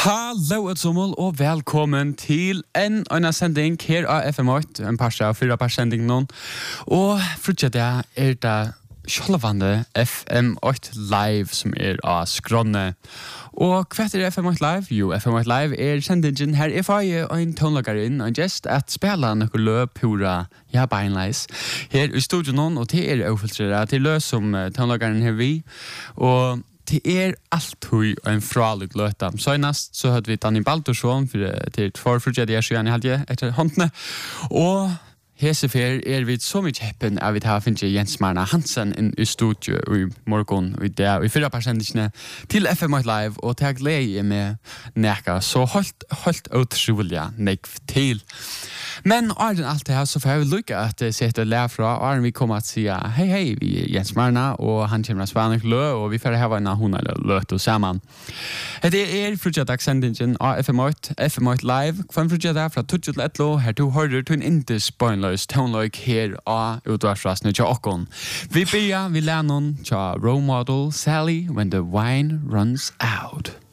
Hallo utsommel og velkommen til en sending her av FM8, en parsta av 4 sending nå. Og frutja det det sjølvande FM8 Live som av skrånne. Og hva FM8 Live? Jo, FM8 Live sendingen her feie og en tonlager inn og just at spela noe løp pura beinleis. Her i studio nå, og det ofiltrere til løs som tonlageren her vi. Og det allt en fralig løta. Senast så hade vi Danny Baldursson till 2 frugade siden I hade efter håndne. Och hesefer vi så mycket häppen att vi har finns Jens Marna Hansen in I studio I morgon och där I 4% till FM8 Live och tag lei med näka så halt otroliga nek till. Men Arden allt det här så får jag lucka att sätta lär fra Arden vi kommer att säga hej vi Jens Marna och han kommer att svara lö och vi får ha en hon eller löt och samman. Det frugadagsendingen av FM8 Live från frugada från 2 till 1 här du hörde du inte spoilers tonlike här av utvarsrasne Jokon. Vi lär någon Role Model Sally when the wine runs out.